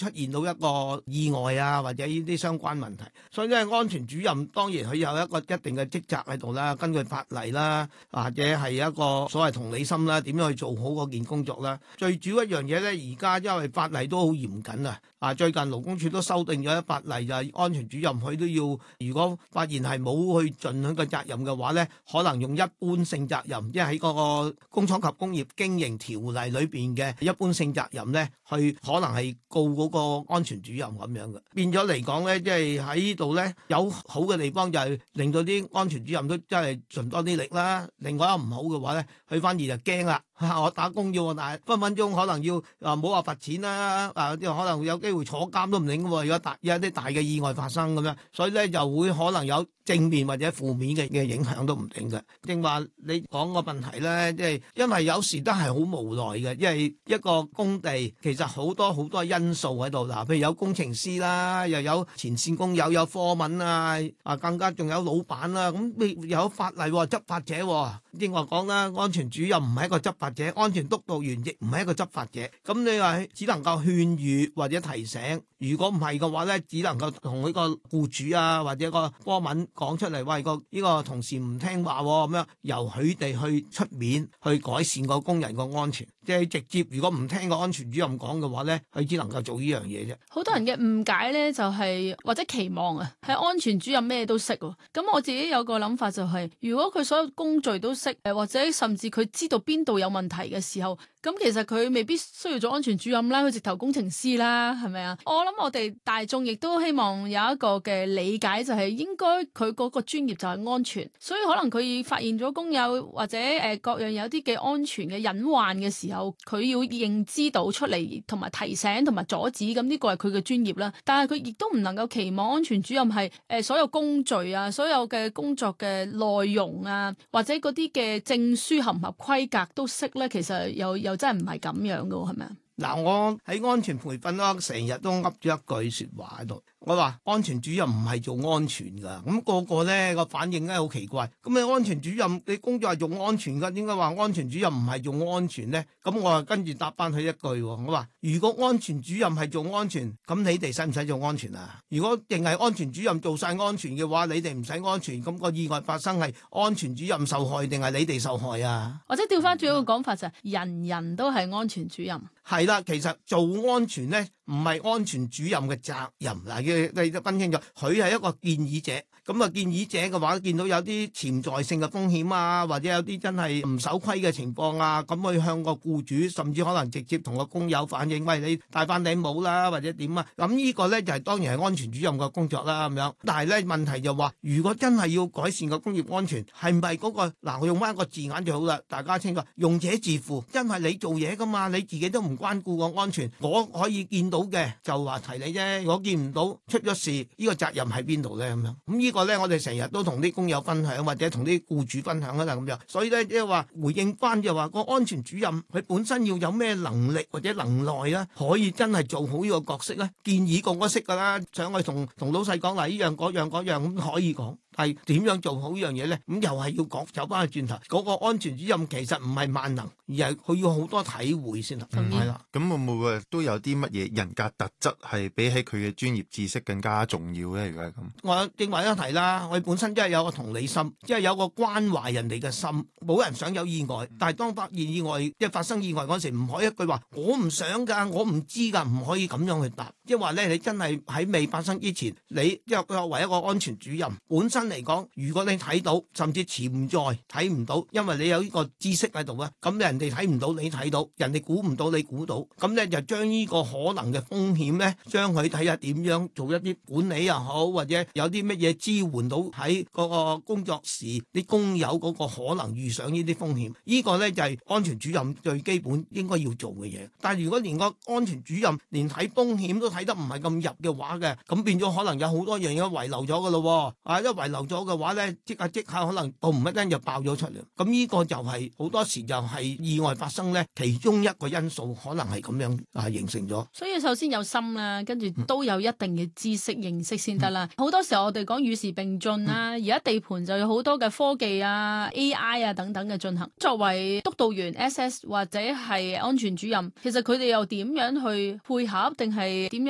出現到一個意外啊，或者呢啲相關問題。所以咧，安全主任當然佢有一個一定嘅職責喺度啦，根據法例啦，或者係一個所謂同理心啦，點樣去做好嗰件工作啦。最主要一樣嘢咧，而家因為法例都好嚴謹啊，最近勞工處都修訂咗法例，就係安全主任佢都要，如果發現係冇去盡佢個責任嘅話咧，可能用一般性責任，即係喺嗰個工廠及工業經營條例裏邊嘅一般性責任咧，去可能係告嗰個安全主任咁樣嘅。變咗嚟講咧，即係喺呢度咧，有好嘅地方就係令到啲安全主任都真係盡多啲力啦。另外一個唔好嘅話咧，佢反而就驚啦。我打工要，但係分分鐘可能要唔好話罰錢啦，可能有機會坐監都唔定嘅喎。如果有啲大嘅意外發生咁樣，所以咧就會可能有正面或者負面嘅影響都唔定嘅。正話你講個問題咧，即係因為有時都係好無奈嘅，因為一個工地其實好多因素喺度嗱，譬如有工程師啦，又有前線工友，有科文啊，更加仲有老闆啦，咁有法例執法者。正話講啦，安全主任唔係一個執法者，安全督導員亦唔係一個執法者。咁你話只能夠勸喻或者提醒，如果唔係嘅話咧，只能夠同呢個僱主啊或者個科文講出嚟，喂，呢個同事唔聽話咁樣，由佢哋去出面去改善個工人個安全。即係直接，如果唔聽個安全主任講嘅話咧，佢只能夠做呢樣嘢啫。 好多人嘅誤解咧，就係或者期望啊，係安全主任咩都識喎。咁我自己有個諗法就係，如果佢所有工序都識，或者甚至佢知道邊度有問題嘅時候，咁其實佢未必需要做安全主任啦，佢直頭工程師啦，係咪啊？我諗我哋大眾亦都希望有一個嘅理解，就係應該佢嗰個專業就係安全，所以可能佢發現咗工友或者各樣有啲嘅安全嘅隱患嘅時候，佢要認知到出嚟，同埋提醒同埋阻止，咁呢個係佢嘅專業啦。但係佢亦都唔能夠期望安全主任係所有工序啊，所有嘅工作嘅內容啊，或者嗰啲嘅證書合唔合規格都識咧。其實又真係唔係咁樣噶，係咪啊？ 嗱，我喺安全培訓咯，成日都噏咗一句説話喺度。我話安全主任唔係做安全㗎，咁個個咧個反應咧好奇怪。咁你安全主任你工作係做安全㗎，點解話安全主任唔係做安全咧？咁我啊跟住答翻佢一句，我話如果安全主任係做安全，咁你哋使唔使做安全啊？如果淨係安全主任做晒安全嘅話，你哋唔使安全，咁個意外發生係安全主任受害定係你哋受害啊？或者調翻轉一個講法就係人人都係安全主任。 係啦，其實做安全咧唔係安全主任嘅責任。嗱，你都分清楚，佢係一個建議者。咁啊，建議者嘅話，見到有啲潛在性嘅風險啊，或者有啲真係唔守規嘅情況啊，咁去向個僱主，甚至可能直接同個工友反映，喂，你戴翻頂帽啦，或者點啊？咁呢個咧就係當然係安全主任嘅工作啦，咁樣。但係咧問題就話，如果真係要改善個工業安全，係唔係嗰個嗱？我用翻一個字眼就好啦，大家清楚，用者自負，因為你做嘢噶嘛，你自己都唔關顧個安全，我可以見到嘅就話提你啫，我見唔到出咗事，呢個責任喺邊度咧？咁樣咁呢個咧，我哋成日都同啲工友分享，或者同啲僱主分享啦，咁樣。所以咧，即係話回應翻就話個安全主任佢本身要有咩能力或者能耐啦，可以真係做好呢個角色咧。建議個個識噶啦，上去同老細講嗱，呢樣嗰樣咁可以講。但係點樣做好呢樣嘢咧？咁又係要講走翻去轉頭，嗰個安全主任其實唔係萬能，而係佢要好多體會先得。係啦， 咁會唔會都有啲乜嘢人格特質係比起佢嘅專業知識更加重要咧？如果係咁， 我正話一提啦，我本身真係有個同理心，即係有個關懷人哋嘅心。冇人想有意外，但係當發現意外，即係發生意外嗰時，唔可以一句話我唔想㗎，我唔知㗎，唔可以咁樣去答。即係話咧，你真係喺未發生之前，你作為一個安全主任本身嚟講，如果你睇到甚至潛在睇唔到，因為你有呢個知識喺度啊，咁人哋睇唔到你睇到，人哋估唔到你估到，咁咧就將呢個可能嘅風險咧，將佢睇下點樣做一啲管理又好，或者有啲乜嘢支援到喺嗰個工作時啲工友嗰個可能遇上呢啲風險，呢個咧就係安全主任最基本應該要做嘅嘢。但係如果連個安全主任連睇風險都睇得唔係咁入嘅話嘅，咁變咗可能有好多樣嘢遺留咗噶咯，一遺留咗嘅話咧，即刻可能唔一陣就爆咗出嚟。咁呢個就係好多時就係意外發生咧，其中一個因素可能係咁樣形成咗。 所以首先有心啦，跟住都有一定嘅知識認識先得啦。好多時候我哋講與時並進啦，而家地盤就有好多嘅科技啊、AI 啊等等嘅進行。作為督導員、SS 或者係安全主任，其實佢哋又點樣去配合，定係點樣